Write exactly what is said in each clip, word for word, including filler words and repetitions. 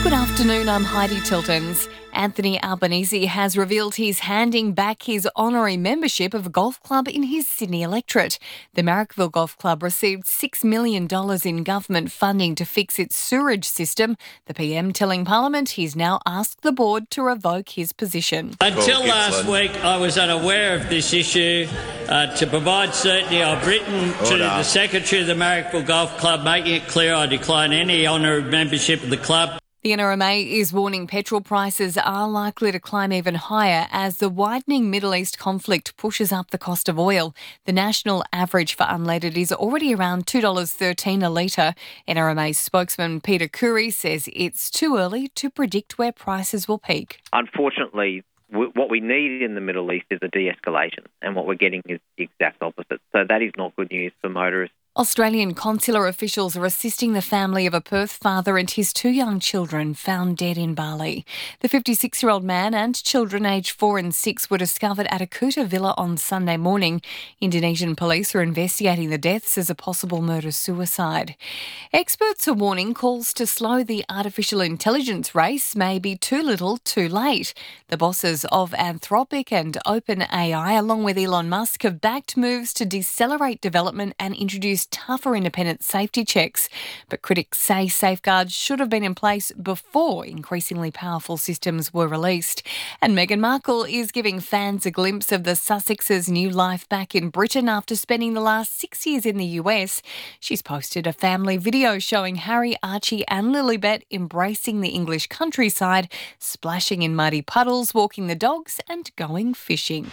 Good afternoon, I'm Heidi Tiltons. Anthony Albanese has revealed he's handing back his honorary membership of a golf club in his Sydney electorate. The Marrickville Golf Club received six million dollars in government funding to fix its sewerage system. The P M telling Parliament he's now asked the board to revoke his position. Until last week, I was unaware of this issue. Uh, to provide certainty, I've written to the Secretary of the Marrickville Golf Club, making it clear I decline any honorary membership of the club. The N R M A is warning petrol prices are likely to climb even higher as the widening Middle East conflict pushes up the cost of oil. The national average for unleaded is already around two dollars thirteen a litre. N R M A spokesman Peter Curry says it's too early to predict where prices will peak. Unfortunately, w- what we need in the Middle East is a de-escalation, and what we're getting is the exact opposite. So that is not good news for motorists. Australian consular officials are assisting the family of a Perth father and his two young children found dead in Bali. The fifty-six-year-old man and children aged four and six were discovered at a Kuta villa on Sunday morning. Indonesian police are investigating the deaths as a possible murder-suicide. Experts are warning calls to slow the artificial intelligence race may be too little too late. The bosses of Anthropic and OpenAI, along with Elon Musk, have backed moves to decelerate development and introduce tougher independent safety checks. But critics say safeguards should have been in place before increasingly powerful systems were released. And Meghan Markle is giving fans a glimpse of the Sussexes' new life back in Britain after spending the last six years in the U S. She's posted a family video showing Harry, Archie and Lilibet embracing the English countryside, splashing in muddy puddles, walking the dogs and going fishing.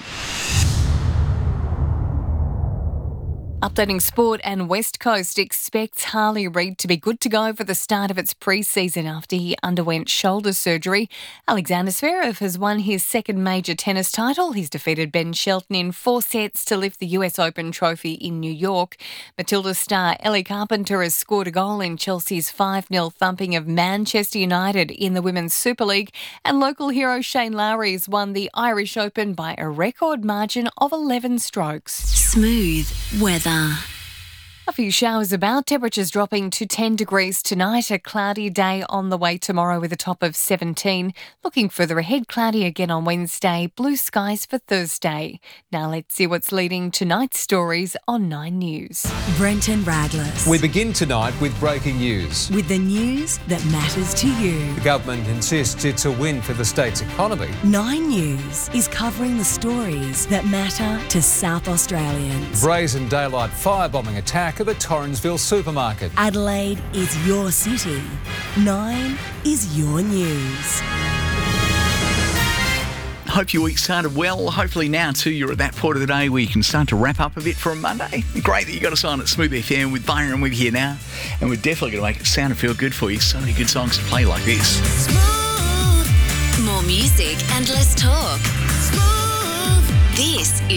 Updating sport, and West Coast expects Harley Reid to be good to go for the start of its pre-season after he underwent shoulder surgery. Alexander Zverev has won his second major tennis title. He's defeated Ben Shelton in four sets to lift the U S Open trophy in New York. Matilda star Ellie Carpenter has scored a goal in Chelsea's five nil thumping of Manchester United in the Women's Super League, and local hero Shane Lowry has won the Irish Open by a record margin of eleven strokes. Smooth weather. A few showers about, temperatures dropping to ten degrees tonight, a cloudy day on the way tomorrow with a top of seventeen. Looking further ahead, cloudy again on Wednesday, blue skies for Thursday. Now let's see what's leading tonight's stories on Nine News. Brenton Radless. We begin tonight with breaking news. With the news that matters to you. The government insists it's a win for the state's economy. Nine News is covering the stories that matter to South Australians. Brazen daylight firebombing attack of a Torrensville supermarket. Adelaide is your city. Nine is your news. Hope your week started well. Hopefully now too you're at that point of the day where you can start to wrap up a bit for a Monday. Great that you got us on at Smooth F M with Byron. We're here now, and we're definitely going to make it sound and feel good for you. So many good songs to play like this. Smooth. More music and less talk. Smooth. This is